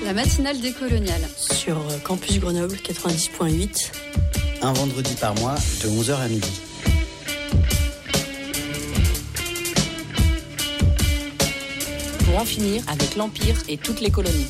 La matinale décoloniale. Sur Campus Grenoble 90.8. Un vendredi par mois de 11h à midi. Pour en finir avec l'Empire et toutes les colonies.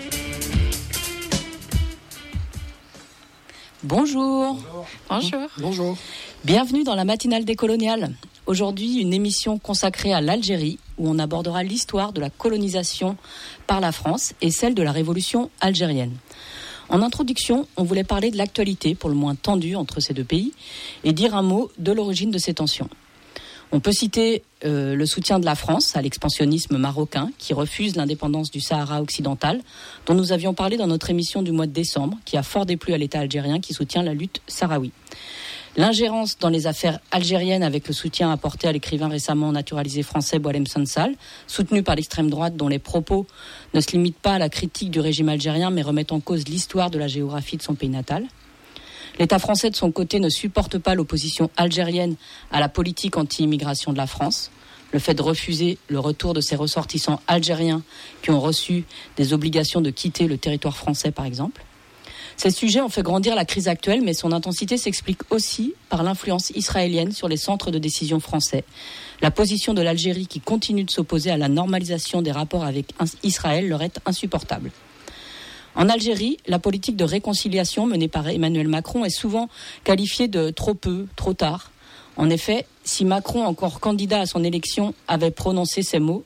Bonjour. Bonjour. Bonjour. Bienvenue dans la matinale décoloniale. Aujourd'hui, une émission consacrée à l'Algérie, où on abordera l'histoire de la colonisation par la France et celle de la révolution algérienne. En introduction, on voulait parler de l'actualité, pour le moins tendue, entre ces deux pays, et dire un mot de l'origine de ces tensions. On peut citer le soutien de la France à l'expansionnisme marocain, qui refuse l'indépendance du Sahara occidental, dont nous avions parlé dans notre émission du mois de décembre, qui a fort déplu à l'État algérien qui soutient la lutte sahraoui. L'ingérence dans les affaires algériennes avec le soutien apporté à l'écrivain récemment naturalisé français Boualem Sansal, soutenu par l'extrême droite dont les propos ne se limitent pas à la critique du régime algérien mais remettent en cause l'histoire de la géographie de son pays natal. L'État français de son côté ne supporte pas l'opposition algérienne à la politique anti-immigration de la France, le fait de refuser le retour de ses ressortissants algériens qui ont reçu des obligations de quitter le territoire français par exemple. Ces sujets ont fait grandir la crise actuelle, mais son intensité s'explique aussi par l'influence israélienne sur les centres de décision français. La position de l'Algérie qui continue de s'opposer à la normalisation des rapports avec Israël leur est insupportable. En Algérie, la politique de réconciliation menée par Emmanuel Macron est souvent qualifiée de trop peu, trop tard. En effet, si Macron, encore candidat à son élection, avait prononcé ces mots...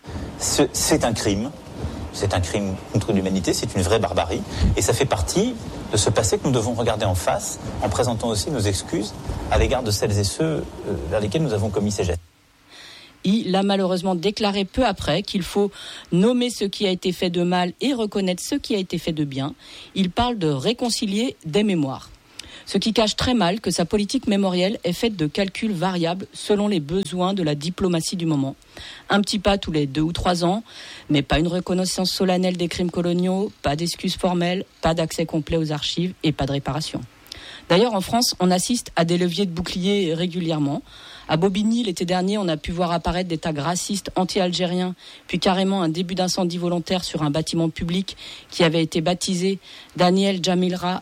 C'est un crime. C'est un crime contre l'humanité, c'est une vraie barbarie. Et ça fait partie de ce passé que nous devons regarder en face, en présentant aussi nos excuses à l'égard de celles et ceux vers lesquels nous avons commis ces gestes. Il a malheureusement déclaré peu après qu'il faut nommer ce qui a été fait de mal et reconnaître ce qui a été fait de bien. Il parle de réconcilier des mémoires. Ce qui cache très mal que sa politique mémorielle est faite de calculs variables selon les besoins de la diplomatie du moment. Un petit pas tous les 2 ou 3 ans, mais pas une reconnaissance solennelle des crimes coloniaux, pas d'excuses formelles, pas d'accès complet aux archives et pas de réparation. D'ailleurs, en France, on assiste à des leviers de bouclier régulièrement. À Bobigny, l'été dernier, on a pu voir apparaître des tags racistes anti-algériens, puis carrément un début d'incendie volontaire sur un bâtiment public qui avait été baptisé Daniel Jamila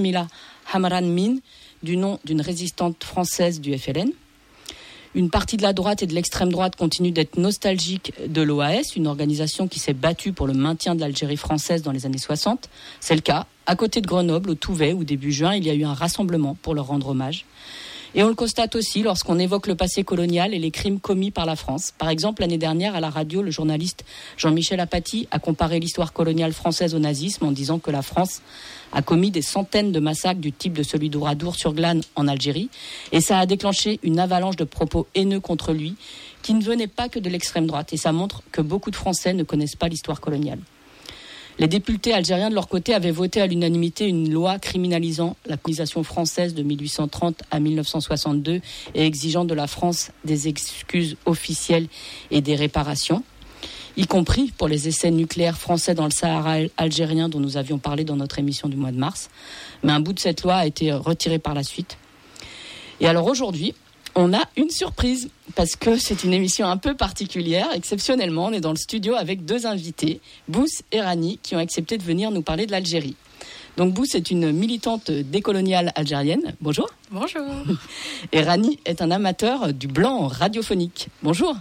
Hamran Min, du nom d'une résistante française du FLN. Une partie de la droite et de l'extrême droite continue d'être nostalgique de l'OAS, une organisation qui s'est battue pour le maintien de l'Algérie française dans les années 60. C'est le cas à côté de Grenoble, au Touvet, où début juin, il y a eu un rassemblement pour leur rendre hommage. Et on le constate aussi lorsqu'on évoque le passé colonial et les crimes commis par la France. Par exemple, l'année dernière, à la radio, le journaliste Jean-Michel Apathy a comparé l'histoire coloniale française au nazisme en disant que la France a commis des centaines de massacres du type de celui d'Ouradour-sur-Glane en Algérie. Et ça a déclenché une avalanche de propos haineux contre lui qui ne venaient pas que de l'extrême droite. Et ça montre que beaucoup de Français ne connaissent pas l'histoire coloniale. Les députés algériens, de leur côté, avaient voté à l'unanimité une loi criminalisant la colonisation française de 1830 à 1962 et exigeant de la France des excuses officielles et des réparations, y compris pour les essais nucléaires français dans le Sahara algérien dont nous avions parlé dans notre émission du mois de mars. Mais un bout de cette loi a été retiré par la suite. Et alors aujourd'hui, on a une surprise, parce que c'est une émission un peu particulière. Exceptionnellement, on est dans le studio avec 2 invités, Bous et Rani, qui ont accepté de venir nous parler de l'Algérie. Donc Bous est une militante décoloniale algérienne. Bonjour. Bonjour. Et Rani est un amateur du blanc radiophonique. Bonjour.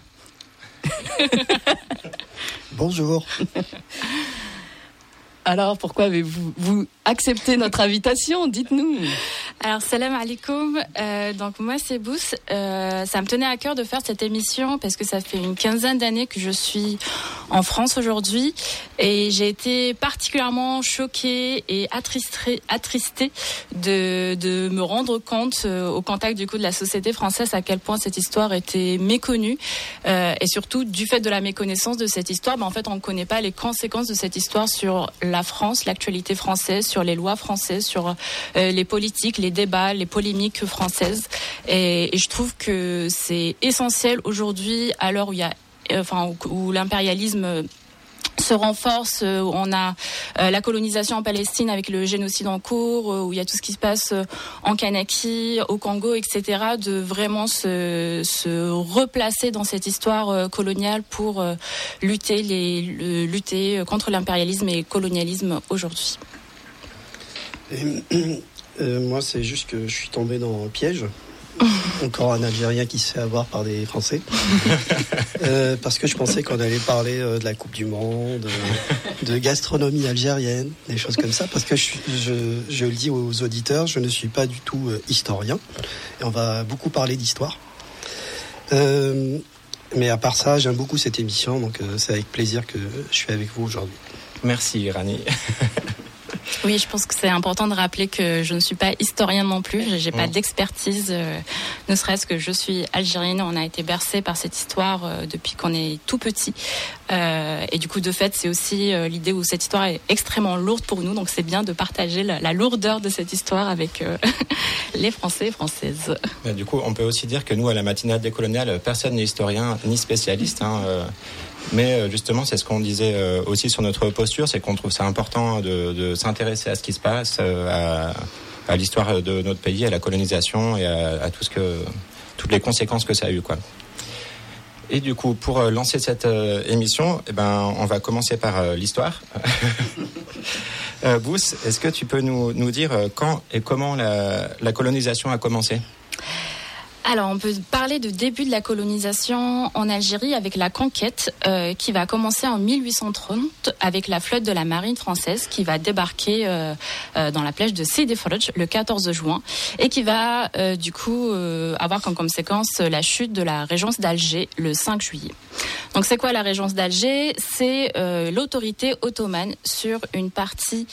Bonjour. Alors, pourquoi avez-vous accepté notre invitation ? Dites-nous. Alors, salam alaikum. Donc, moi, c'est Bous. Ça me tenait à cœur de faire cette émission parce que ça fait une 15aine d'années que je suis en France aujourd'hui. Et j'ai été particulièrement choquée et attristée de me rendre compte au contact du coup de la société française à quel point cette histoire était méconnue. Et surtout, du fait de la méconnaissance de cette histoire, en fait, on ne connaît pas les conséquences de cette histoire sur la France, l'actualité française, sur les lois françaises, sur les politiques, les débats, les polémiques françaises. Et je trouve que c'est essentiel aujourd'hui, à l'heure où il y a, où l'impérialisme se renforce. On a la colonisation en Palestine avec le génocide en cours, où il y a tout ce qui se passe en Kanaki, au Congo, etc. De vraiment se replacer dans cette histoire coloniale pour lutter contre l'impérialisme et le colonialisme aujourd'hui. Moi, c'est juste que je suis tombé dans un piège. Encore un Algérien qui se fait avoir par des Français. Parce que je pensais qu'on allait parler de la Coupe du Monde, de gastronomie algérienne, des choses comme ça. Parce que je le dis aux auditeurs, je ne suis pas du tout historien. Et on va beaucoup parler d'histoire. Mais à part ça, j'aime beaucoup cette émission. Donc c'est avec plaisir que je suis avec vous aujourd'hui. Merci Rani. Oui, je pense que c'est important de rappeler que je ne suis pas historienne non plus. J'ai pas d'expertise, ne serait-ce que je suis algérienne. On a été bercé par cette histoire depuis qu'on est tout petit. Et du coup, de fait, c'est aussi l'idée où cette histoire est extrêmement lourde pour nous. Donc, c'est bien de partager la lourdeur de cette histoire avec les Français et Françaises. Du coup, on peut aussi dire que nous, à la matinale décoloniale, personne n'est historien ni spécialiste. Mais justement, c'est ce qu'on disait aussi sur notre posture, c'est qu'on trouve ça important de s'intéresser à ce qui se passe, à l'histoire de notre pays, à la colonisation et à toutes les conséquences que ça a eu, quoi. Et du coup, pour lancer cette émission, on va commencer par l'histoire. Bous, est-ce que tu peux nous dire quand et comment la colonisation a commencé ? Alors, on peut parler de début de la colonisation en Algérie avec la conquête qui va commencer en 1830 avec la flotte de la marine française qui va débarquer dans la plage de Sidi Fredj le 14 juin et qui va avoir comme conséquence la chute de la régence d'Alger le 5 juillet. Donc, c'est quoi la régence d'Alger ? C'est l'autorité ottomane sur une partie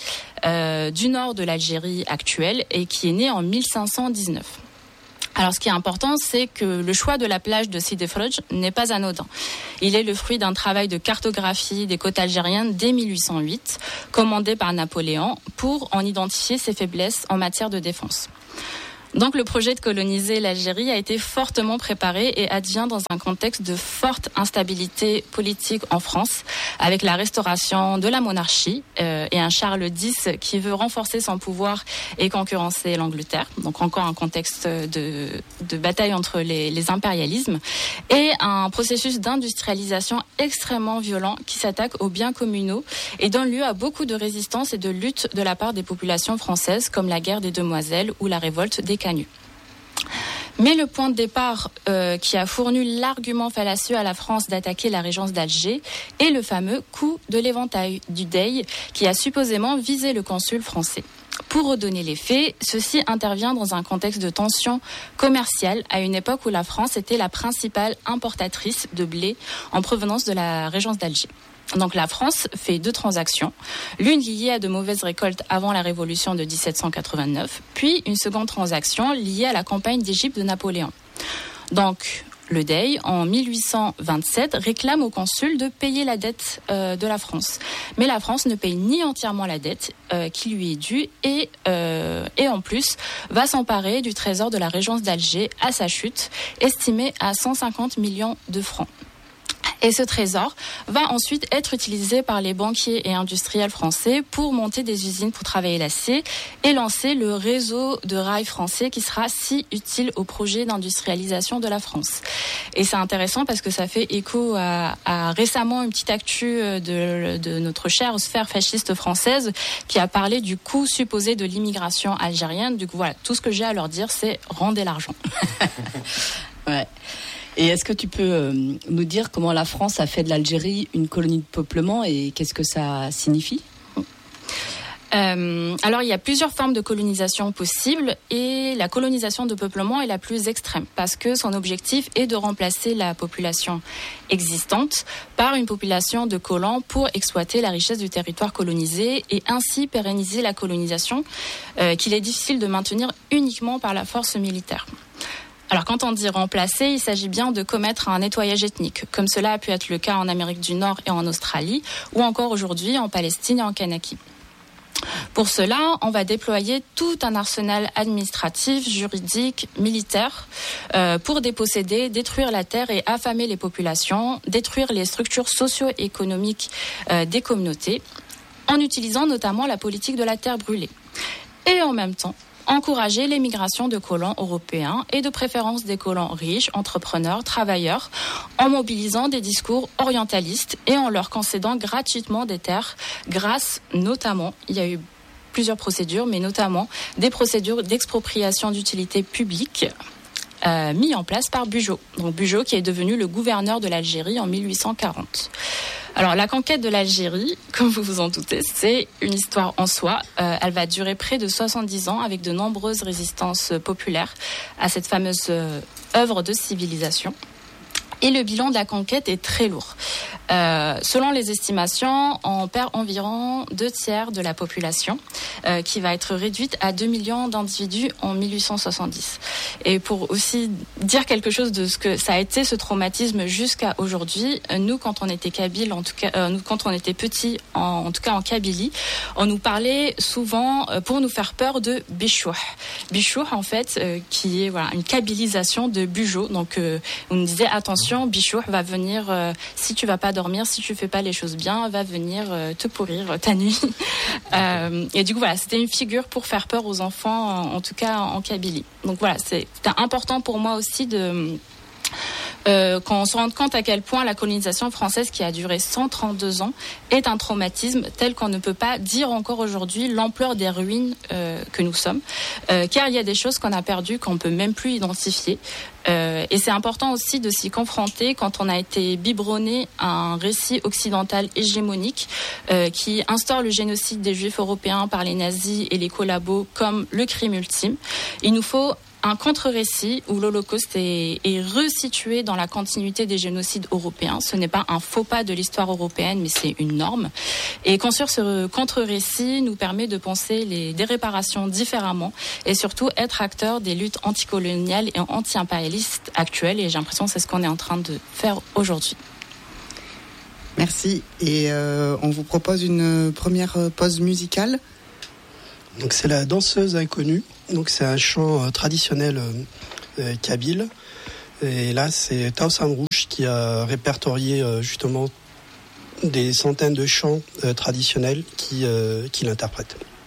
du nord de l'Algérie actuelle et qui est née en 1519. Alors, ce qui est important, c'est que le choix de la plage de Sidi Fredj n'est pas anodin. Il est le fruit d'un travail de cartographie des côtes algériennes dès 1808, commandé par Napoléon, pour en identifier ses faiblesses en matière de défense. Donc, le projet de coloniser l'Algérie a été fortement préparé et advient dans un contexte de forte instabilité politique en France, avec la restauration de la monarchie et un Charles X qui veut renforcer son pouvoir et concurrencer l'Angleterre. Donc, encore un contexte de bataille entre les impérialismes et un processus d'industrialisation extrêmement violent qui s'attaque aux biens communaux et donne lieu à beaucoup de résistance et de lutte de la part des populations françaises, comme la guerre des Demoiselles ou la révolte des Canuts. Mais le point de départ qui a fourni l'argument fallacieux à la France d'attaquer la régence d'Alger est le fameux coup de l'éventail du Dey qui a supposément visé le consul français. Pour redonner les faits, ceci intervient dans un contexte de tension commerciale à une époque où la France était la principale importatrice de blé en provenance de la régence d'Alger. Donc la France fait 2 transactions, l'une liée à de mauvaises récoltes avant la Révolution de 1789, puis une seconde transaction liée à la campagne d'Égypte de Napoléon. Donc le Dey, en 1827, réclame au consul de payer la dette de la France. Mais la France ne paye ni entièrement la dette qui lui est due et en plus va s'emparer du trésor de la régence d'Alger à sa chute, estimé à 150 millions de francs. Et ce trésor va ensuite être utilisé par les banquiers et industriels français pour monter des usines pour travailler l'acier et lancer le réseau de rails français qui sera si utile au projet d'industrialisation de la France. Et c'est intéressant parce que ça fait écho à récemment une petite actu de notre chère sphère fasciste française qui a parlé du coût supposé de l'immigration algérienne. Du coup, voilà, tout ce que j'ai à leur dire, c'est rendez l'argent. Ouais. Et est-ce que tu peux nous dire comment la France a fait de l'Algérie une colonie de peuplement et qu'est-ce que ça signifie ? Alors, il y a plusieurs formes de colonisation possibles et la colonisation de peuplement est la plus extrême parce que son objectif est de remplacer la population existante par une population de colons pour exploiter la richesse du territoire colonisé et ainsi pérenniser la colonisation qu'il est difficile de maintenir uniquement par la force militaire. Alors, quand on dit remplacer, il s'agit bien de commettre un nettoyage ethnique, comme cela a pu être le cas en Amérique du Nord et en Australie, ou encore aujourd'hui en Palestine et en Kanaki. Pour cela, on va déployer tout un arsenal administratif, juridique, militaire pour déposséder, détruire la terre et affamer les populations, détruire les structures socio-économiques des communautés, en utilisant notamment la politique de la terre brûlée. Et en même temps, encourager l'émigration de colons européens et de préférence des colons riches, entrepreneurs, travailleurs, en mobilisant des discours orientalistes et en leur concédant gratuitement des terres grâce notamment, il y a eu plusieurs procédures, mais notamment des procédures d'expropriation d'utilité publique mis en place par Bugeaud. Donc Bugeaud qui est devenu le gouverneur de l'Algérie en 1840. Alors la conquête de l'Algérie, comme vous vous en doutez, c'est une histoire en soi. Elle va durer près de 70 ans avec de nombreuses résistances populaires à cette fameuse œuvre de civilisation. Et le bilan de la conquête est très lourd. Selon les estimations, on perd environ 2/3 de la population qui va être réduite à 2 millions d'individus en 1870. Et pour aussi dire quelque chose de ce que ça a été ce traumatisme jusqu'à aujourd'hui, nous quand on était Kabyle, en tout cas nous quand on était petits, en tout cas en Kabylie, on nous parlait souvent pour nous faire peur de Bichouh. Bichouh en fait qui est une kabylisation de Bugeaud. Donc on nous disait attention, Bichouh va venir, si tu vas pas dormir, si tu fais pas les choses bien, va venir te pourrir ta nuit. Et du coup voilà, c'était une figure pour faire peur aux enfants, en tout cas en Kabylie. Donc voilà, c'était important pour moi aussi de qu'on se rende compte à quel point la colonisation française qui a duré 132 ans est un traumatisme tel qu'on ne peut pas dire encore aujourd'hui l'ampleur des ruines que nous sommes, car il y a des choses qu'on a perdues qu'on ne peut même plus identifier. Et c'est important aussi de s'y confronter quand on a été biberonné à un récit occidental hégémonique qui instaure le génocide des Juifs européens par les nazis et les collabos comme le crime ultime. Il nous faut un contre-récit où l'Holocauste est resitué dans la continuité des génocides européens. Ce n'est pas un faux pas de l'histoire européenne, mais c'est une norme. Et construire ce contre-récit nous permet de penser des réparations différemment et surtout être acteur des luttes anticoloniales et anti-impérialistes actuelles. Et j'ai l'impression que c'est ce qu'on est en train de faire aujourd'hui. Merci. Et on vous propose une première pause musicale. Donc c'est la danseuse inconnue. Donc c'est un chant traditionnel kabyle. Et là c'est Tausan Rouge qui a répertorié justement des centaines de chants traditionnels qui l'interprètent.